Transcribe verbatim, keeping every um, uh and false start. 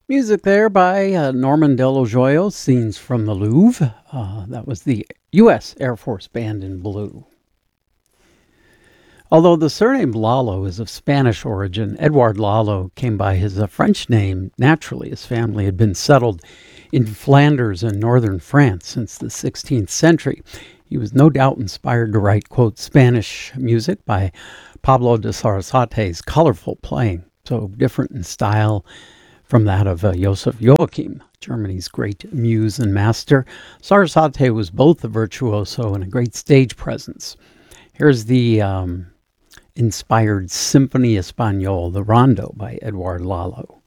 Music there by uh, Norman Dello Scenes from the Louvre. Uh, that was the U S Air Force Band in Blue. Although the surname Lalo is of Spanish origin, Edouard Lalo came by his uh, French name naturally. His family had been settled in Flanders and northern France since the sixteenth century. He was no doubt inspired to write, quote, Spanish music by Pablo de Sarasate's colorful playing, so different in style from that of uh, Joseph Joachim, Germany's great muse and master. Sarasate was both a virtuoso and a great stage presence. Here's the um, inspired Symphony Espagnole, the Rondo by Edouard Lalo.